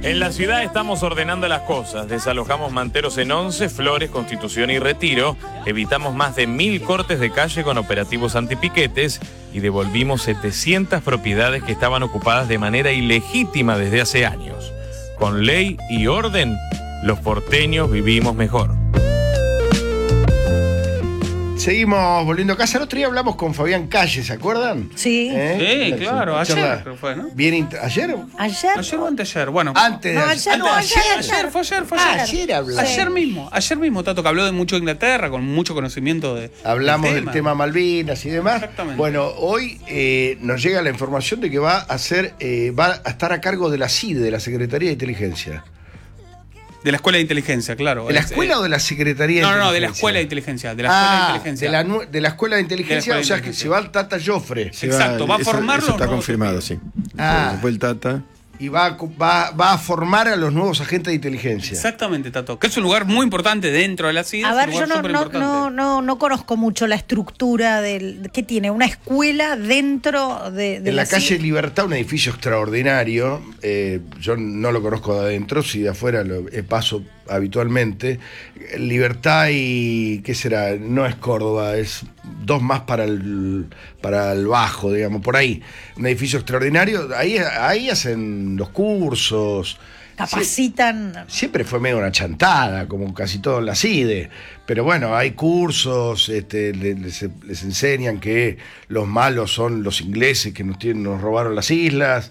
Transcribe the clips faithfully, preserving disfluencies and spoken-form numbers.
En la ciudad estamos ordenando las cosas. Desalojamos manteros en Once, Flores, Constitución y Retiro. Evitamos más de mil cortes de calle con operativos antipiquetes y devolvimos setecientas propiedades que estaban ocupadas de manera ilegítima desde hace años. Con ley y orden, los porteños vivimos mejor. Seguimos volviendo a casa. El otro día hablamos con Fabián Calle, ¿se acuerdan? Sí. ¿Eh? Sí, claro, ayer creo fue, ¿no? Bien int- ¿Ayer? ¿Ayer? Ayer o anteayer, bueno. Antes de No, ayer. ayer no, Antes de ayer. Ayer, fue ayer, fue Ah, ayer. ayer hablamos. Ayer mismo, ayer mismo, Tato, que habló de mucho de Inglaterra, con mucho conocimiento de. Hablamos del tema Malvinas y demás. Exactamente. Bueno, hoy eh, nos llega la información de que va a ser, eh, va a estar a cargo de la C I D E, de la Secretaría de Inteligencia. De la Escuela de Inteligencia, claro. ¿De la Es, escuela eh, o de la Secretaría de No, no, Inteligencia? no, de la Escuela de Inteligencia. De la Escuela de Ah, Inteligencia. de la, nu- de la Escuela de Inteligencia, De la Escuela de o sea que Inteligencia. se va el Tata Joffre. Sí. Exacto, va a eso- formar Eso los está nuevos confirmado, sí. Ah. Fue el Tata. Y va a, va, va a formar a los nuevos agentes de inteligencia. Exactamente, Tato. Que es un lugar muy importante dentro de la C I D E. A es ver, un yo lugar no, no, superimportante. no, no, no conozco mucho la estructura del. ¿Qué tiene? ¿Una escuela dentro de, de En la C I D E? calle Libertad, un edificio extraordinario. eh, yo no lo conozco de adentro, si de afuera lo eh, paso habitualmente. Libertad y, ¿qué será? No es Córdoba, es dos más para el, para el Bajo, digamos, por ahí. Un edificio extraordinario. Ahí, ahí hacen los cursos. Capacitan. Siempre fue medio una chantada, como casi todo en la C I D E. Pero bueno, hay cursos, este, les, les- les enseñan que los malos son los ingleses que nos, tienen, nos robaron las islas.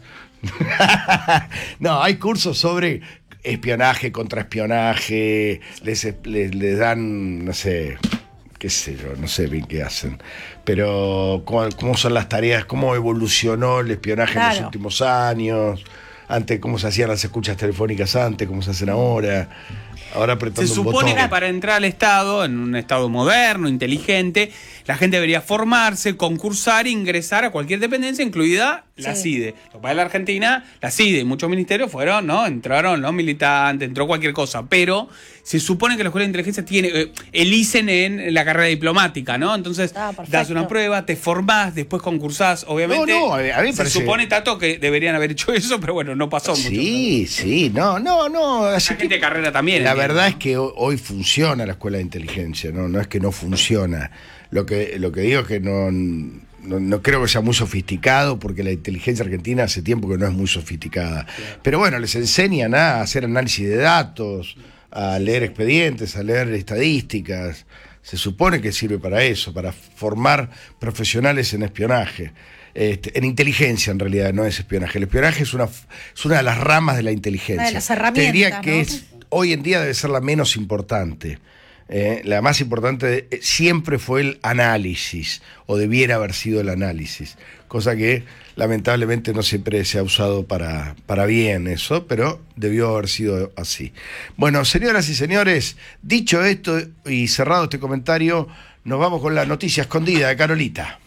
No, hay cursos sobre espionaje, contraespionaje, les, les, les dan, no sé, qué sé yo, no sé bien qué hacen. Pero cómo, cómo son las tareas, cómo evolucionó el espionaje en Claro. los últimos años. Antes, cómo se hacían las escuchas telefónicas antes, cómo se hacen ahora. Ahora Se apretando un supone botón. que para entrar al Estado, en un Estado moderno, inteligente, la gente debería formarse, concursar e ingresar a cualquier dependencia, incluida la Sí. C I D E. Lo que pasa en la Argentina, la C I D E y muchos ministerios fueron, ¿no? Entraron los militantes, entró cualquier cosa. Pero se supone que la Escuela de Inteligencia tiene, eh, elicen en la carrera diplomática, ¿no? Entonces, Ah, perfecto. das una prueba, te formás, después concursás. Obviamente, No, no, a mí me se parece- supone, Tato, que deberían haber hecho eso, pero bueno, no pasó mucho. Sí, sí, no, no, no. Hace La gente de tiempo- carrera también. La entiendo. verdad es que ho- hoy funciona la Escuela de Inteligencia, no, no es que no funciona. Lo que, lo que digo es que no, no, no creo que sea muy sofisticado, porque la inteligencia argentina hace tiempo que no es muy sofisticada. Pero bueno, les enseñan a hacer análisis de datos, a leer expedientes, a leer estadísticas. Se supone que sirve para eso, para formar profesionales en espionaje. Este, en inteligencia, en realidad, no es espionaje. El espionaje es una, es una de las ramas de la inteligencia. Una de las Te herramientas, diría que ¿no? es, hoy en día debe ser la menos importante. Eh, la más importante eh, siempre fue el análisis, o debiera haber sido el análisis, cosa que lamentablemente no siempre se ha usado para, para bien eso, pero debió haber sido así. Bueno, señoras y señores, dicho esto y cerrado este comentario, nos vamos con la noticia escondida de Carolita.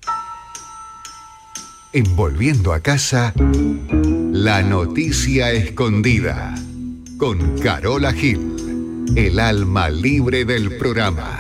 En Volviendo a Casa, la noticia escondida, con Carola Gil, el alma libre del programa.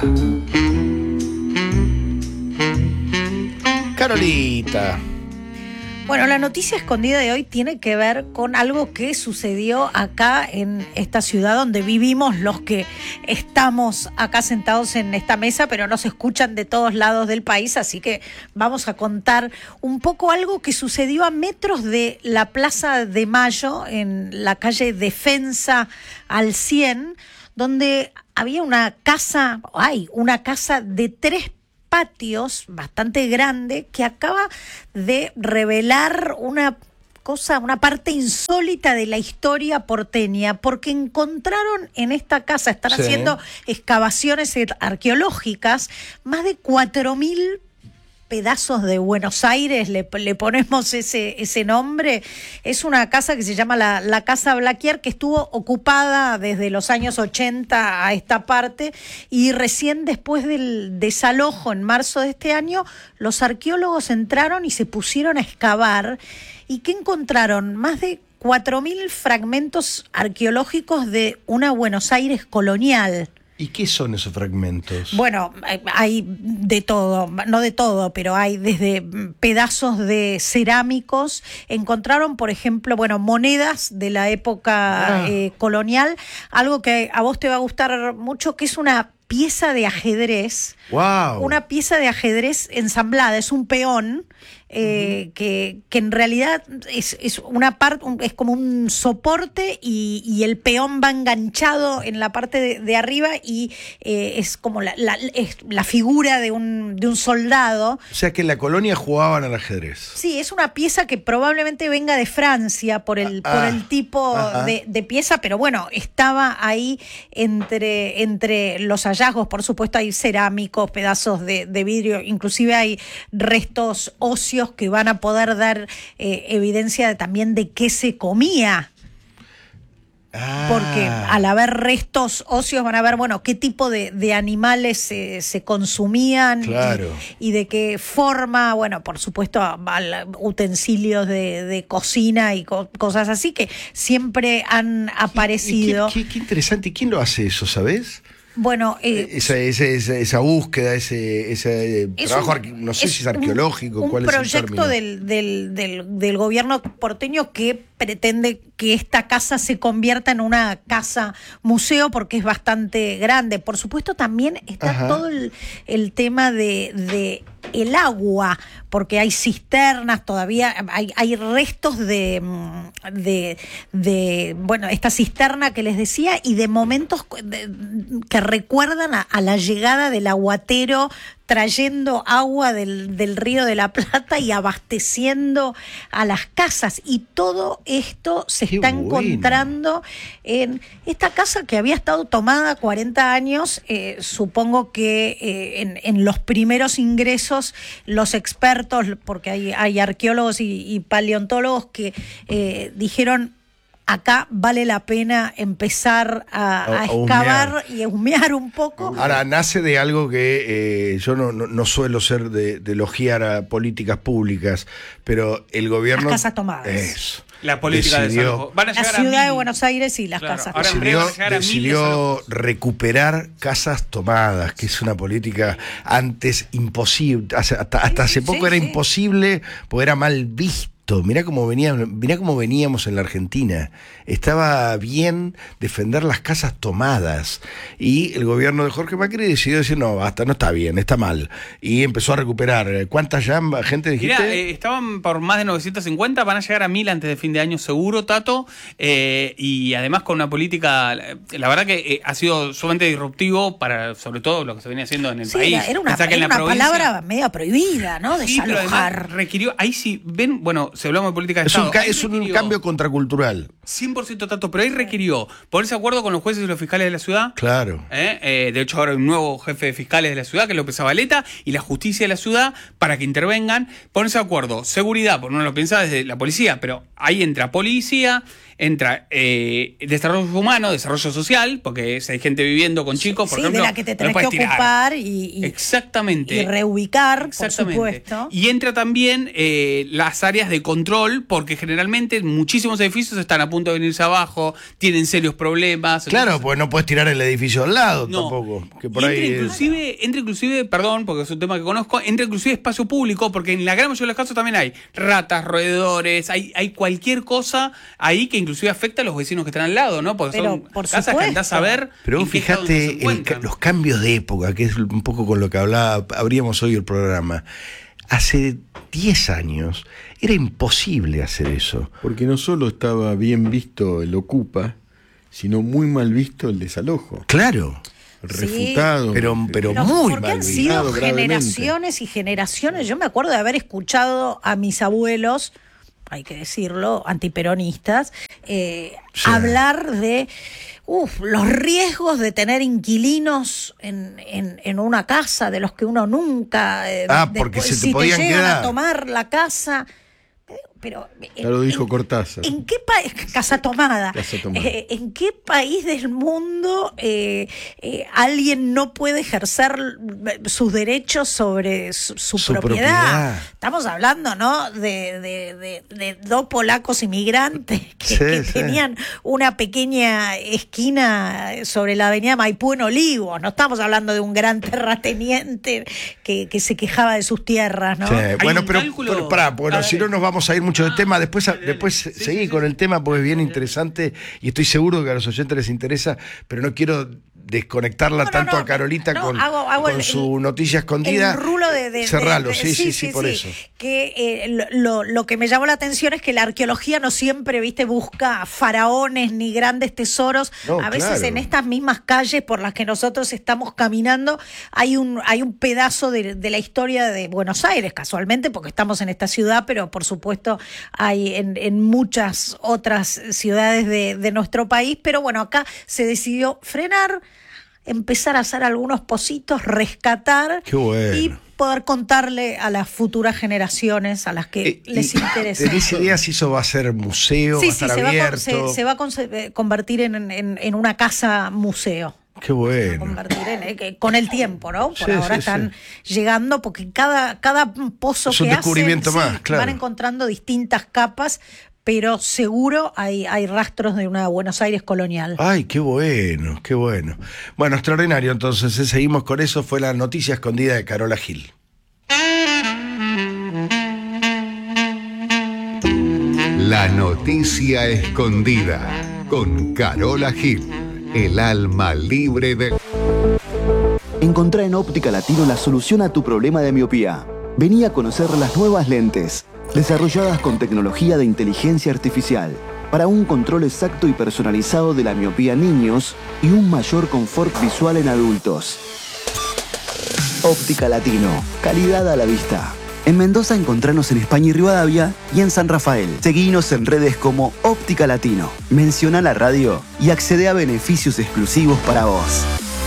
Carolita. Bueno, la noticia escondida de hoy tiene que ver con algo que sucedió acá en esta ciudad donde vivimos los que estamos acá sentados en esta mesa, pero nos escuchan de todos lados del país, así que vamos a contar un poco algo que sucedió a metros de la Plaza de Mayo, en la calle Defensa al cien, donde había una casa, hay una casa de tres patios bastante grande que acaba de revelar una cosa, una parte insólita de la historia porteña, porque encontraron en esta casa, están Sí. haciendo excavaciones arqueológicas, más de cuatro mil pedazos de Buenos Aires, le, le ponemos ese, ese nombre. Es una casa que se llama la, la Casa Blaquier, que estuvo ocupada desde los años ochenta a esta parte, y recién después del desalojo en marzo de este año, los arqueólogos entraron y se pusieron a excavar. ¿Y qué encontraron? Más de cuatro mil fragmentos arqueológicos de una Buenos Aires colonial. ¿Y qué son esos fragmentos? Bueno, hay de todo, no de todo, pero hay desde pedazos de cerámicos. Encontraron, por ejemplo, bueno, monedas de la época ah. eh, colonial, algo que a vos te va a gustar mucho, que es una pieza de ajedrez. Wow. Una pieza de ajedrez ensamblada, es un peón. Eh, uh-huh. que, que en realidad es, es una parte, es como un soporte y, y el peón va enganchado en la parte de, de arriba y eh, es como la, la, es la figura de un, de un soldado. O sea que en la colonia jugaban al ajedrez. Sí, es una pieza que probablemente venga de Francia por el, ah, por el tipo de, de pieza, pero bueno, estaba ahí entre, entre los hallazgos. Por supuesto hay cerámicos, pedazos de, de vidrio, inclusive hay restos óseos que van a poder dar eh, evidencia de, también de qué se comía. Ah. Porque al haber restos óseos van a ver, bueno, qué tipo de, de animales se, se consumían. Claro. y, y de qué forma, bueno, por supuesto, al, utensilios de, de cocina y co- cosas así que siempre han aparecido. ¿Qué, qué, qué interesante. ¿Y quién lo hace eso, sabes? Bueno, eh, esa, esa, esa, esa búsqueda, ese, ese trabajo, un, arque- no sé si es arqueológico, un, ¿cuál un es el proyecto del, del, del, del gobierno porteño que pretende que esta casa se convierta en una casa museo porque es bastante grande. Por supuesto, también está Ajá. todo el, el tema de, de el agua, porque hay cisternas todavía, hay, hay restos de, de, de, bueno, esta cisterna que les decía, y de momentos de, que recuerdan a, a la llegada del aguatero trayendo agua del, del Río de la Plata y abasteciendo a las casas. Y todo esto se Qué está bueno. encontrando en esta casa que había estado tomada cuarenta años. Eh, supongo que eh, en, en los primeros ingresos los expertos, porque hay, hay arqueólogos y, y paleontólogos que eh, dijeron: acá vale la pena empezar a, a, a excavar y a humear un poco. Ahora, nace de algo que eh, yo no, no, no suelo ser de, de elogiar a políticas públicas, pero el gobierno... Las casas tomadas. Eso. La política decidió, de desalojo. Van a la ciudad de Buenos Aires y las claro, casas tomadas. Decidió, decidió recuperar casas tomadas, que es una política antes imposible. Hasta, hasta hace poco sí, era sí. imposible, porque era mal visto. Mirá cómo venía, mirá cómo veníamos en la Argentina. Estaba bien defender las casas tomadas. Y el gobierno de Jorge Macri decidió decir: no, basta, no está bien, está mal. Y empezó a recuperar. ¿Cuántas ya gente dijiste? Mirá, eh, estaban por más de novecientos cincuenta, van a llegar a mil antes de fin de año seguro, Tato. Eh, y además con una política, la verdad que eh, ha sido sumamente disruptivo para, sobre todo, lo que se venía haciendo en el sí, país. Era, era una, era en la una provincia, palabra media prohibida, ¿no? Desalojar. Sí, requirió, ahí sí, ven, bueno, si hablamos de política de es Estado. Un ca- es requirió, un cambio contracultural. cien por ciento Tato, pero ahí requirió ponerse de acuerdo con los jueces y los fiscales de la ciudad. Claro. ¿Eh? Eh, de hecho, ahora hay un nuevo jefe de fiscales de la ciudad, que es López Zabaleta, y la justicia de la ciudad, para que intervengan, ponerse de acuerdo. Seguridad, porque uno lo piensa desde la policía, pero ahí entra policía, entra eh, desarrollo humano, desarrollo social, porque si hay gente viviendo con chicos, por sí, ejemplo, de la que te tenés no que tirar. ocupar y, y, Exactamente. y reubicar, Exactamente. por supuesto. Y entra también eh, las áreas de control, porque generalmente muchísimos edificios están a punto de venirse abajo, tienen serios problemas. Claro, entonces, pues no puedes tirar el edificio al lado no. tampoco. Que por y ahí entra, inclusive, es... entra inclusive, perdón, porque es un tema que conozco, entra inclusive espacio público, porque en la gran mayoría de los casos también hay ratas, roedores, hay, hay cualquier cosa ahí que inclusive afecta a los vecinos que están al lado, ¿no? Porque Pero, son por casas supuesto. que andás a ver. Pero fíjate el, los cambios de época, que es un poco con lo que hablaba, abríamos hoy el programa. Hace diez años era imposible hacer eso. Porque no solo estaba bien visto el ocupa, sino muy mal visto el desalojo. Claro. Refutado. Sí, pero, pero, pero muy porque mal han sido visto. generaciones y generaciones. Yo me acuerdo de haber escuchado a mis abuelos, hay que decirlo, antiperonistas, eh, sí. hablar de uf, los riesgos de tener inquilinos en, en, en una casa de los que uno nunca... Eh, ah, porque después, se te si podían te llegan quedar. a tomar la casa... pero Ya lo dijo en, Cortázar. ¿En qué país? Casa Tomada. Casa Tomada. Eh, ¿En qué país del mundo eh, eh, alguien no puede ejercer sus derechos sobre su, su, Su propiedad? propiedad. Estamos hablando, ¿no? De, de, de, de dos polacos inmigrantes que, Sí, que sí. tenían una pequeña esquina sobre la avenida Maipú en Olivos. No estamos hablando de un gran terrateniente que, que se quejaba de sus tierras, ¿no? Sí, bueno, un pero, cálculo- pero pará, bueno, Ah, si dale. no nos vamos a ir mucho del tema, después, dale, dale. después Sí, seguí sí, con sí. el tema porque es bien interesante y estoy seguro que a los oyentes les interesa, pero no quiero desconectarla No, no, tanto no, a Carolita no, con, hago- hago con el- su el- noticia escondida. El rulo de... de- Cerralo, de- de- sí, sí, sí, por eso. Que eh, lo, lo que me llamó la atención es que la arqueología no siempre, viste, busca faraones ni grandes tesoros. No, a veces claro. en estas mismas calles por las que nosotros estamos caminando hay un, hay un pedazo de, de la historia de Buenos Aires, casualmente, porque estamos en esta ciudad, pero por supuesto hay en, en muchas otras ciudades de, de nuestro país. Pero bueno, acá se decidió frenar, empezar a hacer algunos pocitos, rescatar Qué bueno. y poder contarle a las futuras generaciones a las que Eh, les y interese. ¿Tenés idea si eso va a ser museo, Sí, va a sí, estar se va, a con- abierto? se, se va a conse- eh, convertir en, en- en una casa museo. Qué bueno. Convertir en, eh, que- con el tiempo, ¿no? Por Sí, ahora sí, están llegando porque cada, cada pozo Es un que descubrimiento hacen, más, sí, claro. van encontrando distintas capas, pero seguro hay, hay rastros de una Buenos Aires colonial. Ay, qué bueno, qué bueno. Bueno, extraordinario. Entonces, eh, seguimos con eso. Fue la noticia escondida de Carola Gil. La noticia escondida con Carola Gil, el alma libre de... Encontrá en Óptica Latino la solución a tu problema de miopía. Vení a conocer las nuevas lentes, desarrolladas con tecnología de inteligencia artificial, para un control exacto y personalizado de la miopía en niños y un mayor confort visual en adultos. Óptica Latino, calidad a la vista. En Mendoza encontranos en España y Rivadavia y en San Rafael. Seguinos en redes como Óptica Latino. Menciona la radio y accede a beneficios exclusivos para vos.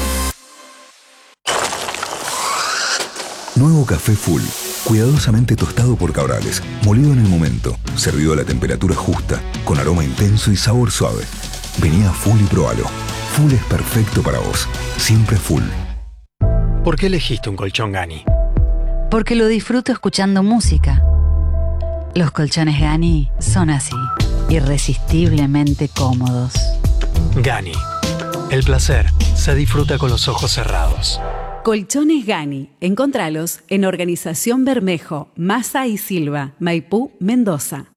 Nuevo café Full, cuidadosamente tostado por Cabrales, molido en el momento, servido a la temperatura justa, con aroma intenso y sabor suave. Vení a Full y probalo. Full es perfecto para vos, siempre Full. ¿Por qué elegiste un colchón Gani? Porque lo disfruto escuchando música. Los colchones Gani son así, irresistiblemente cómodos. Gani. El placer se disfruta con los ojos cerrados. Colchones Gani. Encontralos en Organización Bermejo, Massa y Silva, Maipú, Mendoza.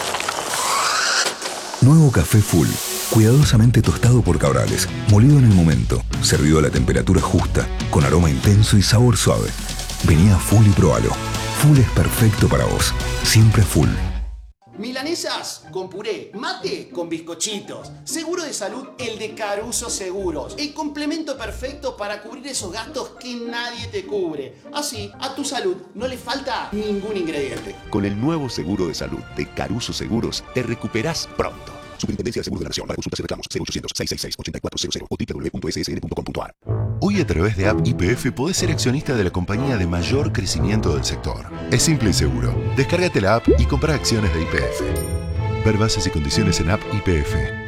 Nuevo café Full, cuidadosamente tostado por Cabrales, molido en el momento, servido a la temperatura justa, con aroma intenso y sabor suave. Vení a Full y probalo. Full es perfecto para vos, siempre Full. Milanesas con puré, mate con bizcochitos, seguro de salud el de Caruso Seguros, el complemento perfecto para cubrir esos gastos que nadie te cubre. Así, a tu salud no le falta ningún ingrediente. Con el nuevo seguro de salud de Caruso Seguros, te recuperás pronto. Superintendencia de Seguros de la Nación. Para consultas y reclamos, cero ochocientos, seiscientos sesenta y seis, ochenta y cuatro cero cero o doble u doble u doble u punto s s n punto com punto a r. Hoy a través de App Y P F podés ser accionista de la compañía de mayor crecimiento del sector. Es simple y seguro. Descárgate la app y compra acciones de Y P F. Ver bases y condiciones en App Y P F.